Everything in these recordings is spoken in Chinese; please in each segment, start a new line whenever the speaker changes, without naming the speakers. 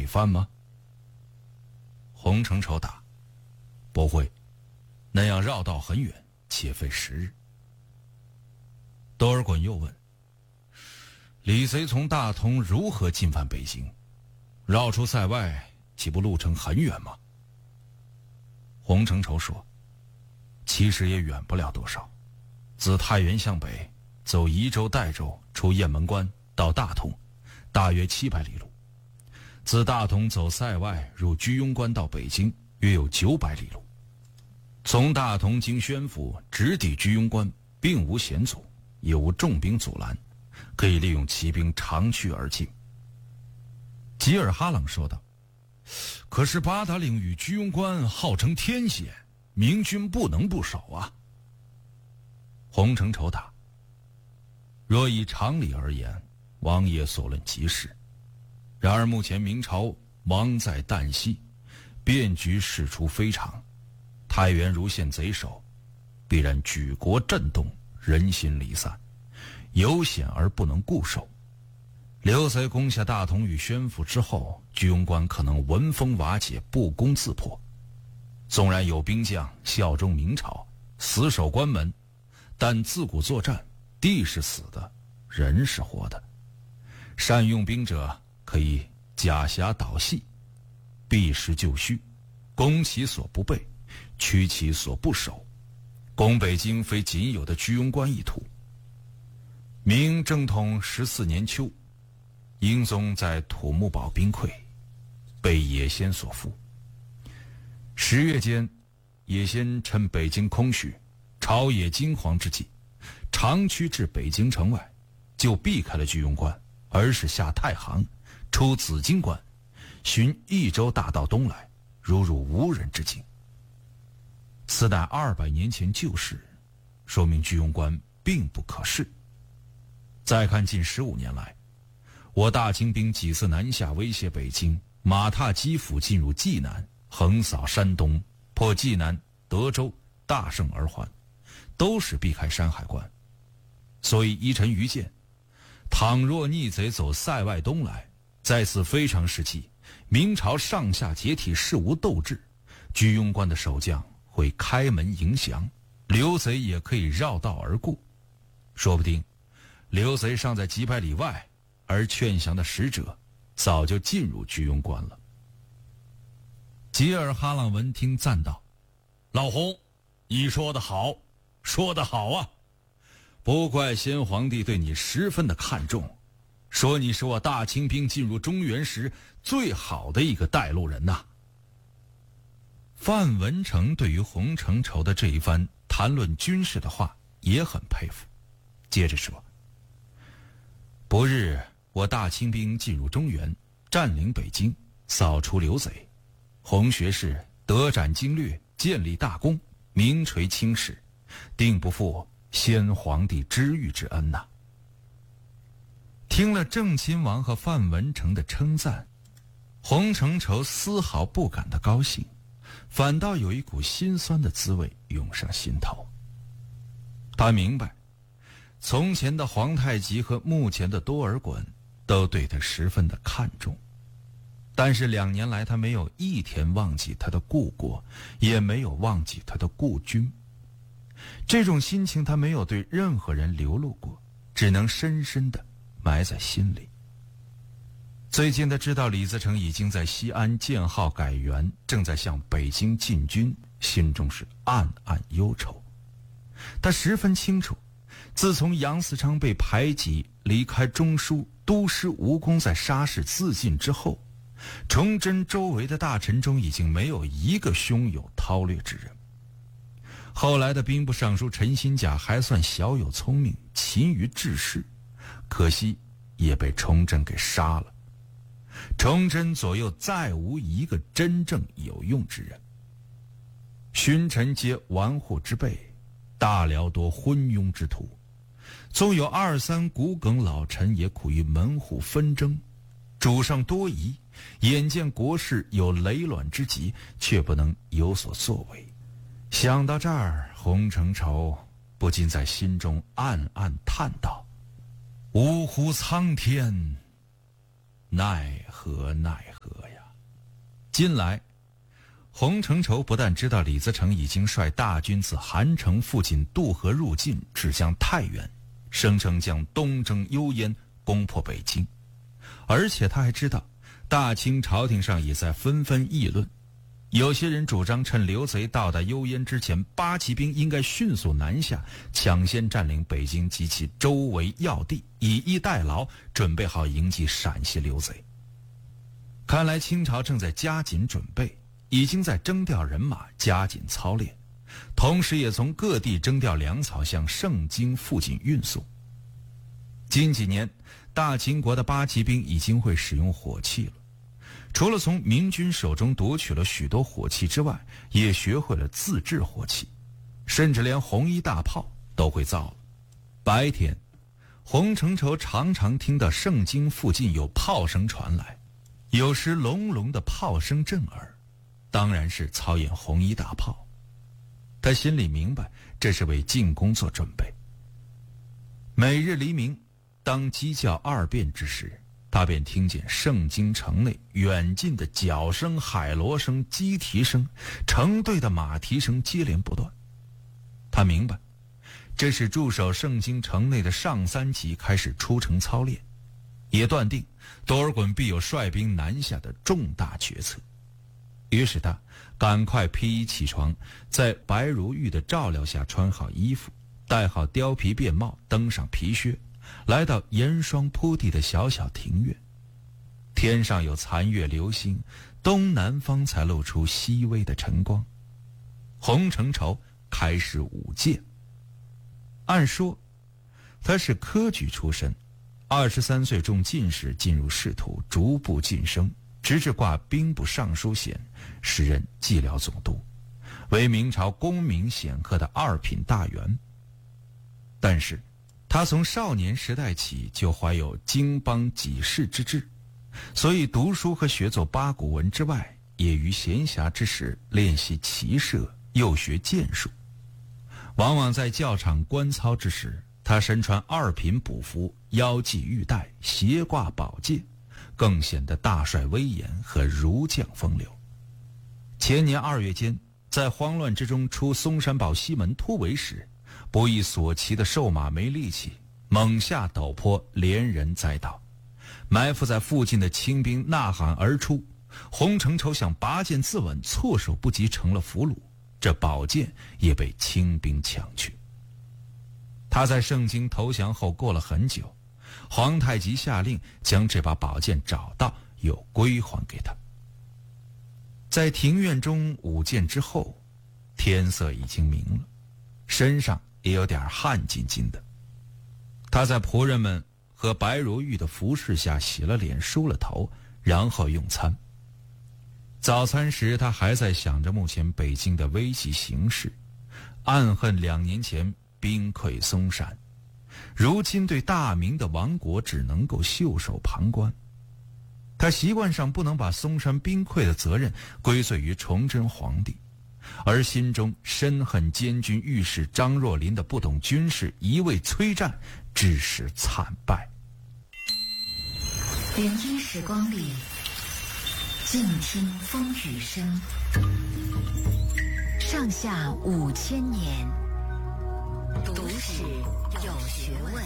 犯吗？洪承畴答：不会，那样绕道很远，且费时日。多尔衮又问：李贼从大同如何进犯北京？绕出塞外，岂不路程很远吗？洪承畴说：其实也远不了多少，自太原向北，走宜州、代州，出雁门关到大同，大约700里路；自大同走塞外，入居庸关到北京，约有900里路。从大同经宣府直抵居庸关，并无险阻，也无重兵阻拦，可以利用骑兵长驱而进。吉尔哈朗说道：可是八达岭与居庸关号称天险，明军不能不守啊。洪承畴答：若以常理而言，王爷所论极是。然而目前明朝亡在旦夕，变局事出非常，太原如陷贼手，必然举国震动，人心离散，有险而不能固守。刘贼攻下大同与宣府之后，居庸关可能闻风瓦解，不攻自破。纵然有兵将效忠明朝，死守关门，但自古作战，地是死的，人是活的。善用兵者可以假侠导戏，避实就虚，攻其所不备，屈其所不守。攻北京非仅有的居庸关一途。明正统14年秋，英宗在土木堡兵溃，被野先所俘。10月间，野先趁北京空虚，朝野惊惶之际，长驱至北京城外，就避开了居庸关，而是下太行，出紫荆关，循益州大道东来，如入无人之境。此乃200年前旧事，说明居庸关并不可视。再看近15年来，我大清兵几次南下威胁北京，马踏基辅进入济南，横扫山东，破济南、德州，大胜而还，都是避开山海关。所以依臣愚见，倘若逆贼走塞外东来，在此非常时期，明朝上下解体，事无斗志，居庸关的守将会开门迎降，刘贼也可以绕道而过。说不定刘贼尚在几百里外，而劝降的使者早就进入居庸关了。吉尔哈朗闻听赞道：老洪，你说得好，说得好啊！不怪先皇帝对你十分的看重，说你是我大清兵进入中原时最好的一个带路人呐。范文成对于洪承畴的这一番谈论军事的话也很佩服，接着说：不日我大清兵进入中原，占领北京，扫除刘贼，洪学士得斩经略，建立大功，名垂青史，定不负先皇帝知遇之恩呐。听了郑亲王和范文成的称赞，洪承畴丝毫不感到高兴，反倒有一股心酸的滋味涌上心头。他明白，从前的皇太极和目前的多尔衮都对他十分的看重，但是2年来他没有一天忘记他的故国，也没有忘记他的故军。这种心情他没有对任何人流露过，只能深深地埋在心里。最近他知道李自成已经在西安建号改元，正在向北京进军，心中是暗暗忧愁。他十分清楚，自从杨嗣昌被排挤离开中书，督师吴公在沙市自尽之后，崇祯周围的大臣中已经没有一个胸有韬略之人。后来的兵部尚书陈新甲还算小有聪明，勤于治事，可惜也被崇祯给杀了。崇祯左右再无一个真正有用之人，勋臣皆纨绔之辈，大辽多昏庸之徒，纵有2、3骨梗老臣，也苦于门户纷争。主上多疑，眼见国事有累卵之急，却不能有所作为。想到这儿，洪承畴不禁在心中暗暗叹道：呜呼苍天，奈何奈何呀！ 近来，洪承畴不但知道李自成已经率大军自韩城附近渡河入晋，指向太原，声称将东征幽燕，攻破北京，而且他还知道大清朝廷上也在纷纷议论，有些人主张趁刘贼到达幽燕之前，八旗兵应该迅速南下，抢先占领北京及其周围要地，以逸待劳，准备好迎击陕西刘贼。看来清朝正在加紧准备，已经在征调人马，加紧操练，同时也从各地征调粮草向盛京附近运送。近几年，大清国的八旗兵已经会使用火器了，除了从明军手中夺取了许多火器之外，也学会了自制火器，甚至连红衣大炮都会造了。白天，洪承畴常常听到盛京附近有炮声传来，有时隆隆的炮声震耳，当然是操演红衣大炮。他心里明白，这是为进攻做准备。每日黎明，当鸡叫二遍之时，他便听见盛京城内远近的角声、海螺声、鸡啼声、成队的马蹄声接连不断。他明白，这是驻守盛京城内的上三旗开始出城操练，也断定多尔衮必有率兵南下的重大决策。于是他赶快披衣起床，在白如玉的照料下穿好衣服，戴好貂皮便帽，登上皮靴，来到严霜铺地的小小庭院。天上有残月流星，东南方才露出熹微的晨光。洪承畴开始舞剑。按说他是科举出身，23岁中进士，进入仕途，逐步晋升，直至挂兵部尚书衔，时任蓟辽总督，为明朝功名显赫的二品大员。但是他从少年时代起就怀有经邦济世之志，所以读书和学做八股文之外，也于闲暇之时练习骑射，又学剑术。往往在教场观操之时，他身穿二品补服，腰系玉带，斜挂宝剑，更显得大帅威严和儒将风流。前年2月间，在慌乱之中出松山堡西门突围时，不意所骑的瘦马没力气，猛下陡坡，连人栽倒。埋伏在附近的清兵呐喊而出，洪承畴想拔剑自刎，措手不及，成了俘虏。这宝剑也被清兵抢去。他在盛京投降后过了很久，皇太极下令将这把宝剑找到，又归还给他。在庭院中舞剑之后，天色已经明了，身上也有点汗津津的。他在仆人们和白如玉的服侍下洗了脸，梳了头，然后用餐。早餐时，他还在想着目前北京的危急形势，暗恨2年前兵溃松山，如今对大明的亡国只能够袖手旁观。他习惯上不能把松山兵溃的责任归罪于崇祯皇帝，而心中深恨监军御史张若霖的不懂军事，一味催战，致使惨败。
连衣时光里，静听风雨声，上下5000年，读史有学问。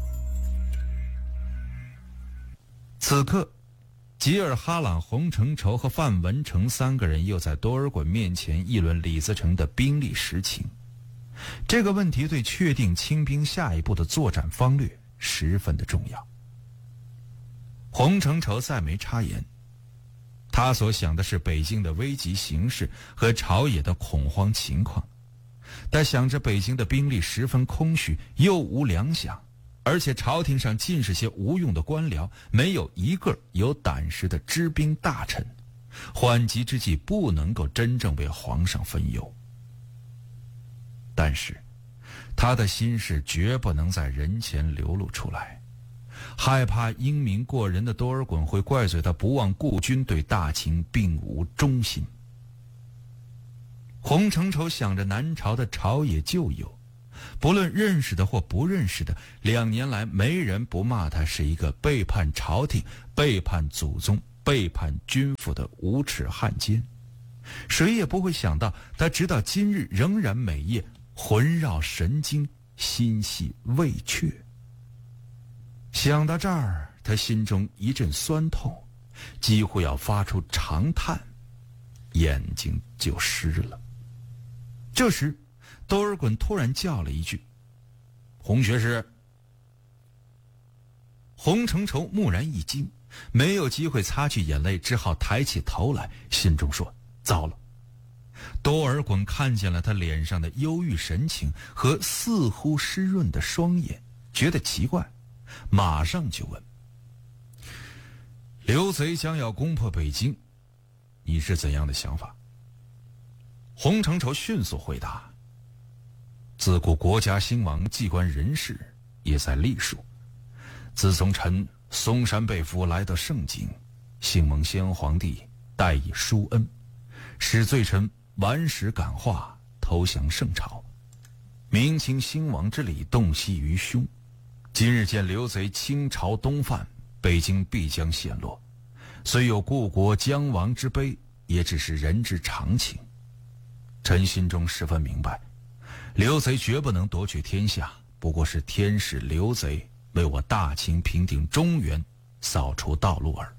此刻，吉尔哈朗、洪承畴和范文成3个人又在多尔衮面前议论李自成的兵力实情。这个问题对确定清兵下一步的作战方略十分的重要。洪承畴再没插言，他所想的是北京的危急形势和朝野的恐慌情况。他想着北京的兵力十分空虚，又无粮饷，而且朝廷上尽是些无用的官僚，没有一个有胆识的知兵大臣，缓急之际不能够真正为皇上分忧。但是他的心事绝不能在人前流露出来，害怕英明过人的多尔衮会怪罪他不忘故军，对大清并无忠心。洪承畴想着南朝的朝野旧友，不论认识的或不认识的，2年来没人不骂他是一个背叛朝廷、背叛祖宗、 背叛君父的无耻汉奸。谁也不会想到，他直到今日仍然每夜魂绕神经，心系未却。想到这儿，他心中一阵酸痛，几乎要发出长叹，眼睛就湿了。这时多尔衮突然叫了一句：“洪学士！”洪承畴蓦然一惊，没有机会擦去眼泪，只好抬起头来，心中说：糟了！多尔衮看见了他脸上的忧郁神情和似乎湿润的双眼，觉得奇怪，马上就问：刘贼将要攻破北京，你是怎样的想法？洪承畴迅速回答：自古国家兴亡，机关人事也在历数。自从臣嵩山被俘来到盛京，幸蒙先皇帝待以殊恩，使罪臣顽石感化，投降圣朝。明清兴亡之礼洞悉于胸，今日见刘贼倾巢东犯，北京必将陷落。虽有故国将亡之悲，也只是人之常情。臣心中十分明白，刘贼绝不能夺取天下，不过是天使刘贼为我大清平定中原扫除道路耳。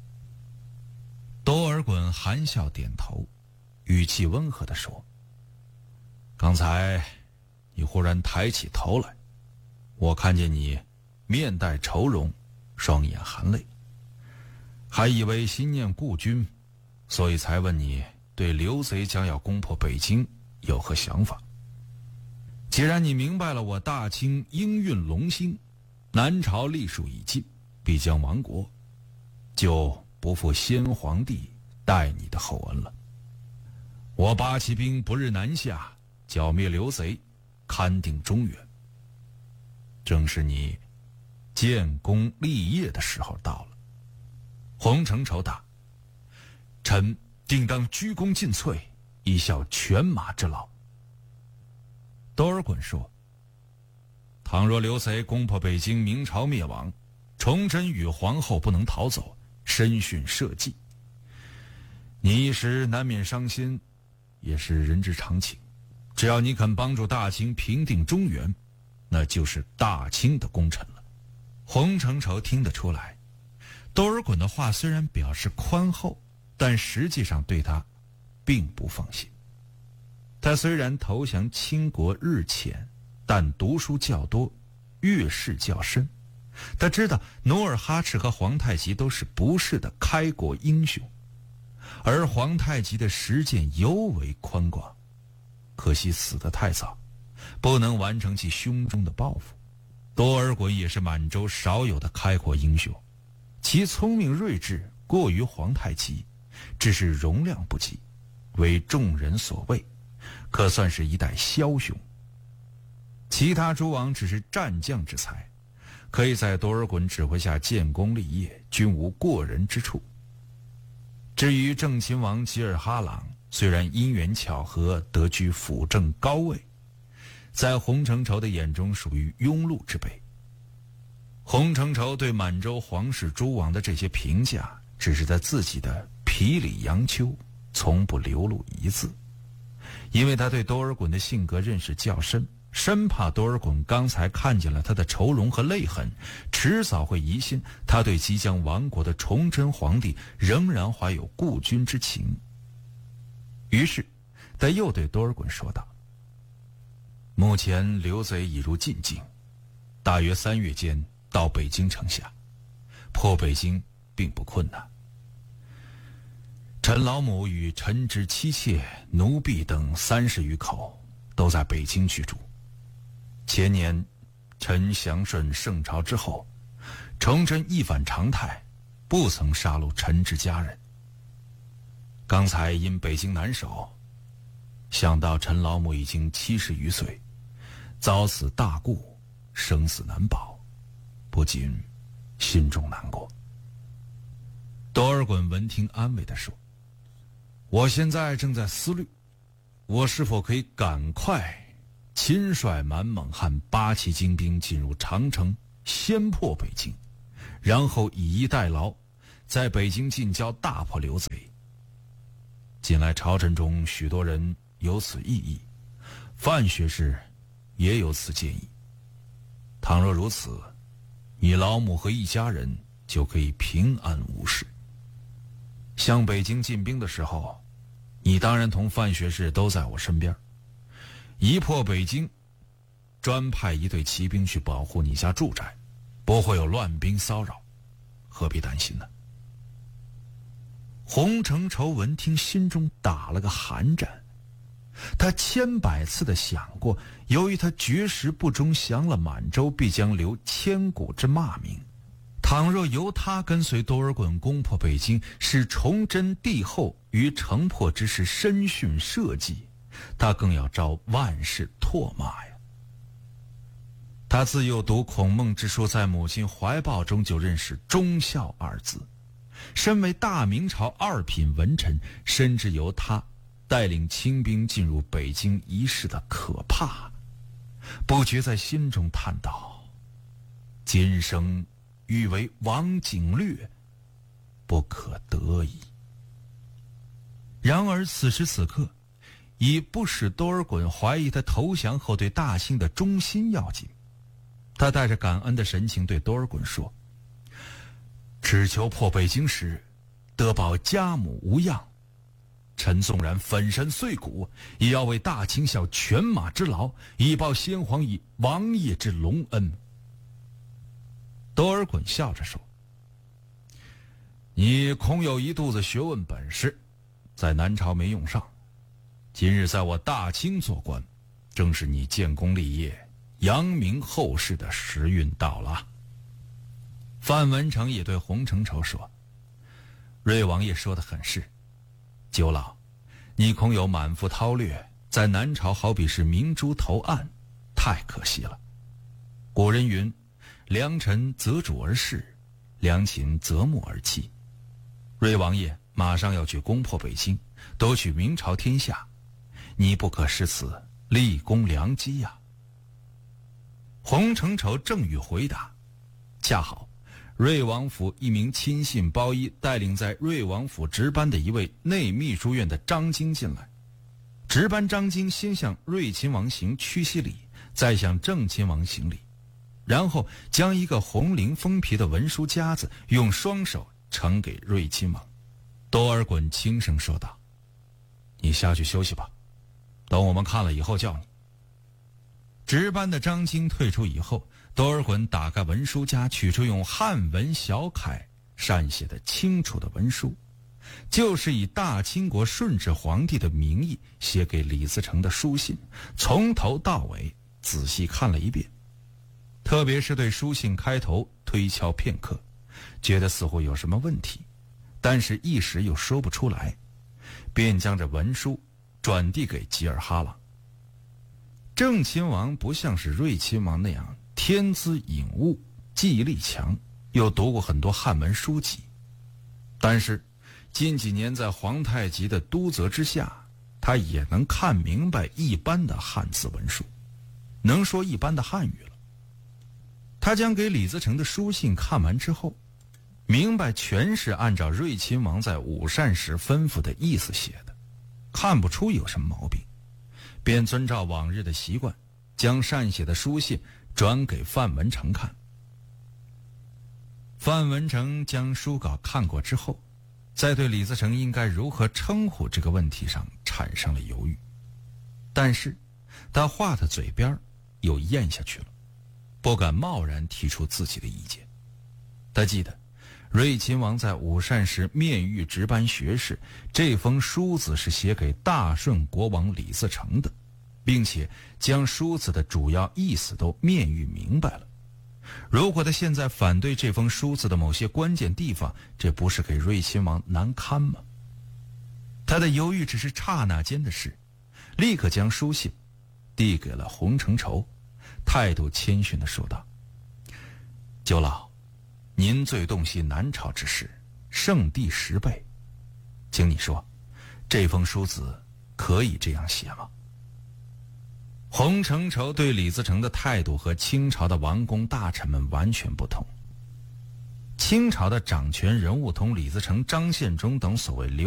多尔衮含笑点头，语气温和地说：刚才你忽然抬起头来，我看见你面带愁容，双眼含泪，还以为心念故君，所以才问你对刘贼将要攻破北京有何想法。既然你明白了我大清应运隆兴，南朝历数已尽，必将亡国，就不负先皇帝待你的厚恩了。我八旗兵不日南下，剿灭刘贼，勘定中原，正是你建功立业的时候到了。洪承畴答：臣定当鞠躬尽瘁，以效犬马之劳。多尔衮说：倘若刘贼攻破北京，明朝灭亡，崇祯与皇后不能逃走，身殉社稷，你一时难免伤心，也是人之常情。只要你肯帮助大清平定中原，那就是大清的功臣了。洪承畴听得出来，多尔衮的话虽然表示宽厚，但实际上对他并不放心。他虽然投降清国日浅，但读书较多，阅识较深。他知道努尔哈赤和皇太极都是不世的开国英雄，而皇太极的实践尤为宽广，可惜死得太早，不能完成其胸中的抱负。多尔衮也是满洲少有的开国英雄，其聪明睿智过于皇太极，只是容量不及，为众人所畏，可算是一代枭雄。其他诸王只是战将之才，可以在多尔衮指挥下建功立业，均无过人之处。至于正亲王吉尔哈朗，虽然因缘巧合得居辅政高位，在洪承畴的眼中属于庸碌之辈。洪承畴对满洲皇室诸王的这些评价，只是在自己的皮里杨丘，从不流露一字。因为他对多尔衮的性格认识较深，生怕多尔衮刚才看见了他的愁容和泪痕，迟早会疑心他对即将亡国的崇祯皇帝仍然怀有故君之情。于是他又对多尔衮说道：目前刘贼已入晋境，大约3月间到北京城下，破北京并不困难。陈老母与陈之妻妾、奴婢等30余口都在北京居住。前年陈降顺圣朝之后，崇祯一反常态，不曾杀戮陈之家人。刚才因北京难守，想到陈老母已经70余岁，遭此大故，生死难保，不禁心中难过。多尔衮闻听安慰地说：我现在正在思虑，我是否可以赶快亲率满蒙汉8旗精兵进入长城，先破北京，然后以逸待劳， 在北京近郊大破刘贼。近来朝臣中许多人有此异议，范学士也有此建议。倘若如此，你老母和一家人就可以平安无事。向北京进兵的时候，你当然同范学士都在我身边。一破北京，专派一队骑兵去保护你家住宅，不会有乱兵骚扰，何必担心呢？洪承畴闻听，心中打了个寒战。他千百次的想过，由于他绝食不忠，降了满洲，必将留千古之骂名。倘若由他跟随多尔衮攻破北京，使崇祯帝后于城破之时身殉社稷，他更要遭万世唾骂呀。他自幼读孔孟之书，在母亲怀抱中就认识忠孝二字。身为大明朝二品文臣，深知由他带领清兵进入北京一事的可怕，不觉在心中叹道：今生欲为王景略，不可得矣。然而此时此刻，以不使多尔衮怀疑他投降后对大清的忠心要紧。他带着感恩的神情对多尔衮说：只求破北京时得保家母无恙，臣纵然粉身碎骨，也要为大清效犬马之劳，以报先皇以王爷之隆恩。多尔衮笑着说：你空有一肚子学问本事，在南朝没用上，今日在我大清做官，正是你建功立业、扬名后世的时运到了。范文成也对洪承畴说：瑞王爷说得很是，九老，你空有满腹韬略，在南朝好比是明珠投暗，太可惜了。古人云：良臣择主而事，良禽择木而栖。瑞王爷马上要去攻破北京，夺取明朝天下，你不可失此立功良机呀。洪承畴正欲回答，恰好瑞王府一名亲信包衣带领在瑞王府值班的一位内秘书院的张京进来。值班张京先向瑞亲王行屈膝礼，再向郑亲王行礼，然后将一个红绫封皮的文书夹子用双手呈给瑞亲王。多尔衮轻声说道：你下去休息吧，等我们看了以后叫你。值班的张京退出以后，多尔衮打开文书夹，取出用汉文小楷善写的清楚的文书，就是以大清国顺治皇帝的名义写给李自成的书信，从头到尾仔细看了一遍，特别是对书信开头推敲片刻，觉得似乎有什么问题，但是一时又说不出来，便将这文书转递给吉尔哈朗。郑亲王不像是瑞亲王那样天资颖悟，记忆力强，又读过很多汉文书籍，但是近几年在皇太极的督责之下，他也能看明白一般的汉字文书，能说一般的汉语了。他将给李自成的书信看完之后，明白全是按照瑞亲王在午膳时吩咐的意思写的，看不出有什么毛病，便遵照往日的习惯，将善写的书信转给范文成看。范文成将书稿看过之后，在对李自成应该如何称呼这个问题上产生了犹豫，但是他话的嘴边又咽下去了，不敢贸然提出自己的意见。他记得瑞亲王在午膳时面谕值班学士，这封书子是写给大顺国王李自成的，并且将书子的主要意思都面谕明白了。如果他现在反对这封书子的某些关键地方，这不是给瑞亲王难堪吗？他的犹豫只是刹那间的事，立刻将书信递给了洪承畴，态度谦逊地说道：九老，您最洞悉南朝之事，圣帝10倍，请你说，这封书子可以这样写吗？洪承畴对李自成的态度和清朝的王公大臣们完全不同。 清朝的掌权人物同李自成、张献忠等所谓流